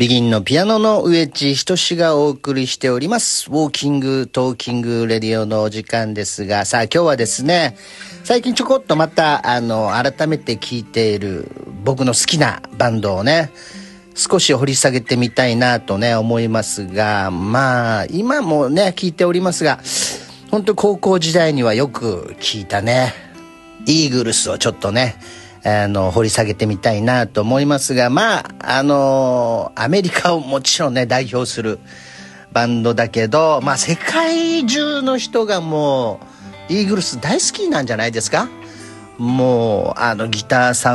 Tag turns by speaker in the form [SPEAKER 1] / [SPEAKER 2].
[SPEAKER 1] ビギンのピアノの植地仁がお送りしております。ウォーキングトーキングレディオのお時間ですが、さあ今日はですね、最近ちょこっとまた改めて聴いている僕の好きなバンドをね、少し掘り下げてみたいなとね思いますが、まあ今もね聴いておりますが、本当高校時代にはよく聴いたねイーグルスをちょっとね掘り下げてみたいなと思いますが、まあアメリカをもちろんね代表するバンドだけど、まあ世界中の人がもうイーグルス大好きなんじゃないですか。もうギターさ